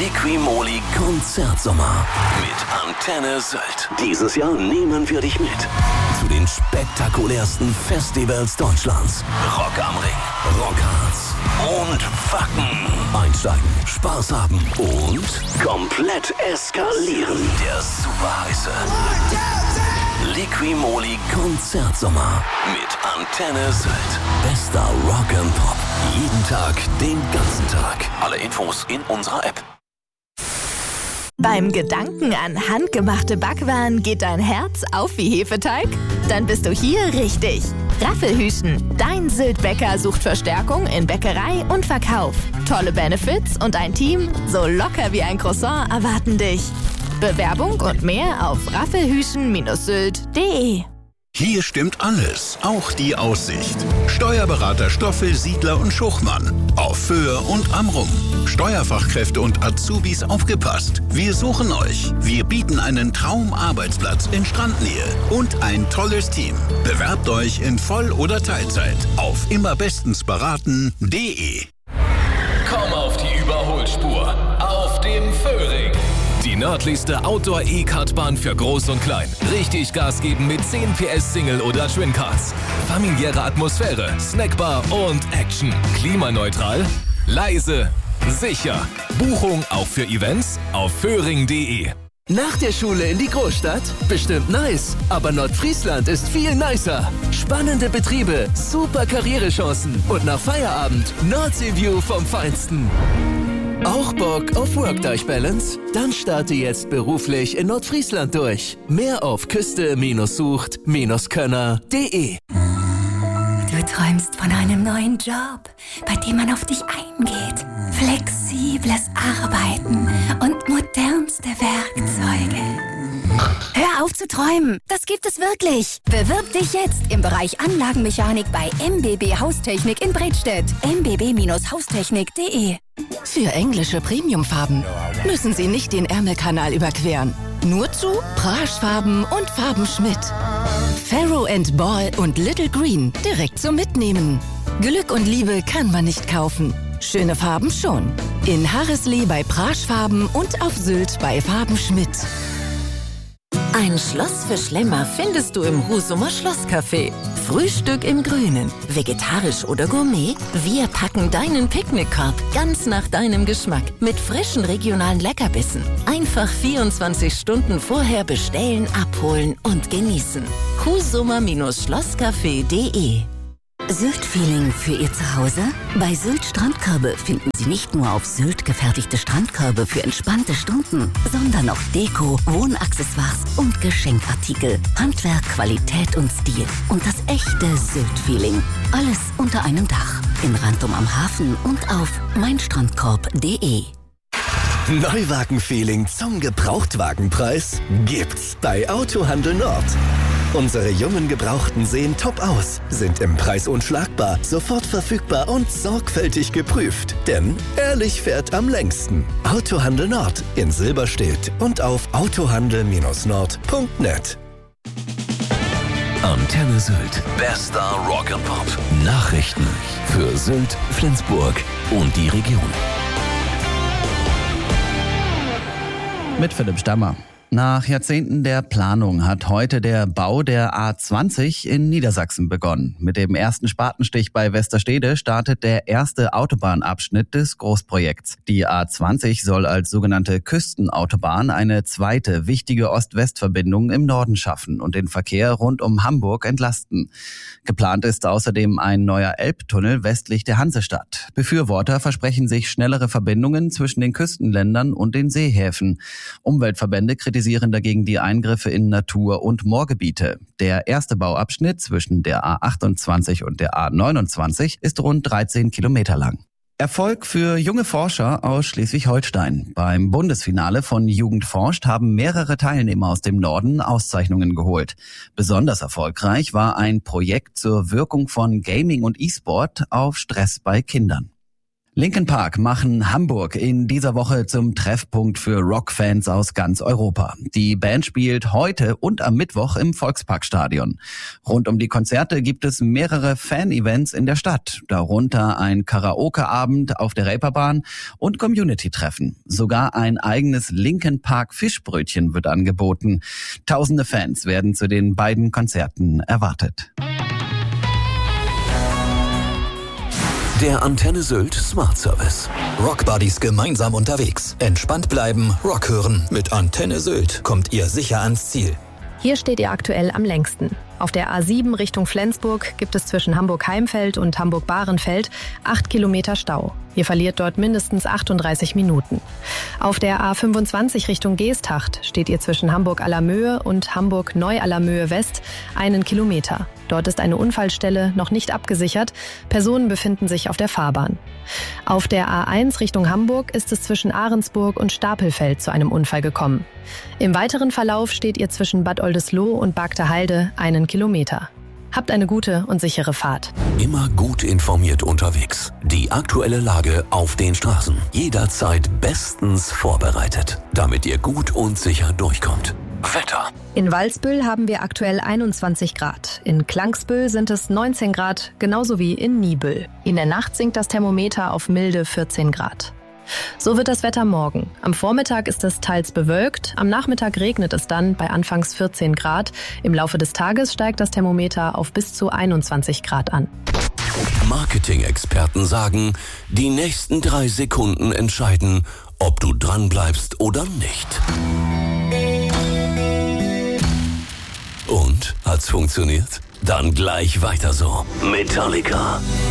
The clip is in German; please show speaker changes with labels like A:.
A: Liquimoli Konzertsommer mit Antenne Sylt. Dieses Jahr nehmen wir dich mit zu den spektakulärsten Festivals Deutschlands. Rock am Ring, Rockharz und Wacken. Einsteigen, Spaß haben und komplett eskalieren. Der super heiße Liquimoli Konzertsommer mit Antenne Sylt. Bester Rock and Pop. Jeden Tag, den ganzen Tag. Alle Infos in unserer App.
B: Beim Gedanken an handgemachte Backwaren geht dein Herz auf wie Hefeteig? Dann bist du hier richtig. Raffelhüschen, dein Sylt-Bäcker sucht Verstärkung in Bäckerei und Verkauf. Tolle Benefits und ein Team so locker wie ein Croissant erwarten dich. Bewerbung und mehr auf raffelhüschen-sylt.de.
C: Hier stimmt alles, auch die Aussicht. Steuerberater Stoffel, Siedler und Schuchmann. Auf Föhr und Amrum. Steuerfachkräfte und Azubis aufgepasst. Wir suchen euch. Wir bieten einen Traumarbeitsplatz in Strandnähe und ein tolles Team. Bewerbt euch in Voll- oder Teilzeit auf immerbestensberaten.de.
D: Komm auf die Überholspur auf dem Föhring. Die nördlichste Outdoor-E-Kartbahn für Groß und Klein. Richtig Gas geben mit 10 PS Single- oder Twin-Cars. Familiäre Atmosphäre, Snackbar und Action. Klimaneutral, leise, sicher. Buchung auch für Events auf föhring.de.
E: Nach der Schule in die Großstadt? Bestimmt nice. Aber Nordfriesland ist viel nicer. Spannende Betriebe, super Karrierechancen und nach Feierabend Nordsee-View vom Feinsten. Auch Bock auf Work-Life-Balance? Dann starte jetzt beruflich in Nordfriesland durch. Mehr auf küste-sucht-könner.de.
F: Du träumst von einem neuen Job, bei dem man auf dich eingeht. Flexibles Arbeiten und modernste Werkzeuge. Hör auf zu träumen, das gibt es wirklich. Bewirb dich jetzt im Bereich Anlagenmechanik bei MBB Haustechnik in Bredstedt. mbb-haustechnik.de.
G: Für englische Premiumfarben müssen Sie nicht den Ärmelkanal überqueren. Nur zu Praschfarben und Farben Schmidt. Farrow & Ball und Little Green direkt zum Mitnehmen. Glück und Liebe kann man nicht kaufen. Schöne Farben schon. In Harreslee bei Praschfarben und auf Sylt bei Farben Schmidt.
H: Ein Schloss für Schlemmer findest du im Husumer Schlosscafé. Frühstück im Grünen, vegetarisch oder Gourmet? Wir packen deinen Picknickkorb ganz nach deinem Geschmack mit frischen regionalen Leckerbissen. Einfach 24 Stunden vorher bestellen, abholen und genießen. Husumer-Schlosscafé.de.
I: Sylt-Feeling für Ihr Zuhause? Bei Sylt Strandkörbe finden Sie nicht nur auf Sylt gefertigte Strandkörbe für entspannte Stunden, sondern auch Deko, Wohnaccessoires und Geschenkartikel. Handwerk, Qualität und Stil. Und das echte Sylt-Feeling. Alles unter einem Dach. In Rantum am Hafen und auf meinstrandkorb.de.
A: Neuwagen-Feeling zum Gebrauchtwagenpreis gibt's bei Autohandel Nord. Unsere jungen Gebrauchten sehen top aus, sind im Preis unschlagbar, sofort verfügbar und sorgfältig geprüft. Denn ehrlich fährt am längsten. Autohandel Nord in Silberstedt und auf autohandel-nord.net. Antenne Sylt. Bester Rock and Pop. Nachrichten für Sylt, Flensburg und die Region.
J: Mit Philipp Stammer. Nach Jahrzehnten der Planung hat heute der Bau der A20 in Niedersachsen begonnen. Mit dem ersten Spatenstich bei Westerstede startet der erste Autobahnabschnitt des Großprojekts. Die A20 soll als sogenannte Küstenautobahn eine zweite wichtige Ost-West-Verbindung im Norden schaffen und den Verkehr rund um Hamburg entlasten. Geplant ist außerdem ein neuer Elbtunnel westlich der Hansestadt. Befürworter versprechen sich schnellere Verbindungen zwischen den Küstenländern und den Seehäfen. Umweltverbände kritisieren dagegen die Eingriffe in Natur- und Moorgebiete. Der erste Bauabschnitt zwischen der A28 und der A29 ist rund 13 Kilometer lang. Erfolg für junge Forscher aus Schleswig-Holstein. Beim Bundesfinale von Jugend forscht haben mehrere Teilnehmer aus dem Norden Auszeichnungen geholt. Besonders erfolgreich war ein Projekt zur Wirkung von Gaming und E-Sport auf Stress bei Kindern. Linkin Park machen Hamburg in dieser Woche zum Treffpunkt für Rockfans aus ganz Europa. Die Band spielt heute und am Mittwoch im Volksparkstadion. Rund um die Konzerte gibt es mehrere Fan-Events in der Stadt, darunter ein Karaoke-Abend auf der Reeperbahn und Community-Treffen. Sogar ein eigenes Linkin Park Fischbrötchen wird angeboten. Tausende Fans werden zu den beiden Konzerten erwartet.
A: Der Antenne Sylt Smart Service.
K: Rockbuddies gemeinsam unterwegs. Entspannt bleiben, Rock hören. Mit Antenne Sylt kommt ihr sicher ans Ziel.
L: Hier steht ihr aktuell am längsten. Auf der A7 Richtung Flensburg gibt es zwischen Hamburg-Heimfeld und Hamburg-Bahrenfeld 8 Kilometer Stau. Ihr verliert dort mindestens 38 Minuten. Auf der A25 Richtung Geesthacht steht ihr zwischen Hamburg-Allermöhe und Hamburg-Neu-Allermöhe-West 1 Kilometer. Dort ist eine Unfallstelle noch nicht abgesichert. Personen befinden sich auf der Fahrbahn. Auf der A1 Richtung Hamburg ist es zwischen Ahrensburg und Stapelfeld zu einem Unfall gekommen. Im weiteren Verlauf steht ihr zwischen Bad Oldesloe und Bargteheide 1 Kilometer. Habt eine gute und sichere Fahrt.
A: Immer gut informiert unterwegs. Die aktuelle Lage auf den Straßen. Jederzeit bestens vorbereitet, damit ihr gut und sicher durchkommt. Wetter.
L: In Walsbüll haben wir aktuell 21 Grad. In Klangsbüll sind es 19 Grad, genauso wie in Niebüll. In der Nacht sinkt das Thermometer auf milde 14 Grad. So wird das Wetter morgen. Am Vormittag ist es teils bewölkt, am Nachmittag regnet es dann bei anfangs 14 Grad. Im Laufe des Tages steigt das Thermometer auf bis zu 21 Grad an.
A: Marketing-Experten sagen, die nächsten 3 Sekunden entscheiden, ob du dranbleibst oder nicht. Und? Hat's funktioniert? Dann gleich weiter so. Metallica.